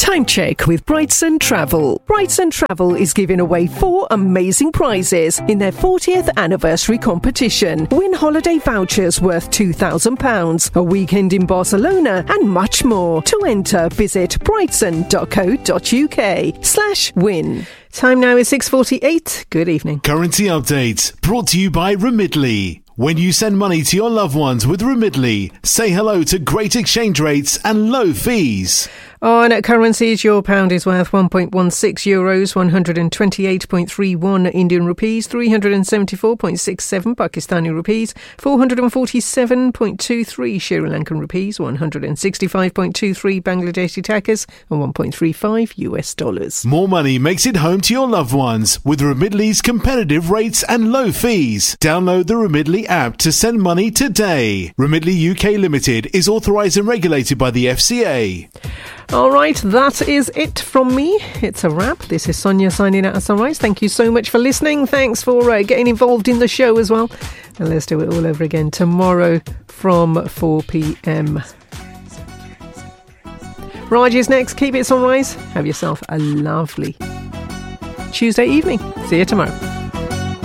Time check with Brightson Travel. Brightson Travel is giving away 4 amazing prizes in their 40th anniversary competition. Win holiday vouchers worth £2,000, a weekend in Barcelona, and much more. To enter, visit brightson.co.uk/win. Time now is 6:48. Good evening. Currency update brought to you by Remitly. When you send money to your loved ones with Remitly, say hello to great exchange rates and low fees. On currencies, your pound is worth €1.16, 128.31 Indian rupees, 374.67 Pakistani rupees, 447.23 Sri Lankan rupees, 165.23 Bangladeshi takas, and 1.35 US dollars. More money makes it home to your loved ones with Remitly's competitive rates and low fees. Download the Remitly app to send money today. Remitly UK Limited is authorised and regulated by the FCA. All right, that is it from me. It's a wrap. This is Sonia signing out at Sunrise. Thank you so much for listening. Thanks for getting involved in the show as well. And let's do it all over again tomorrow from 4 p.m. Raj is next. Keep it Sunrise. Have yourself a lovely Tuesday evening. See you tomorrow.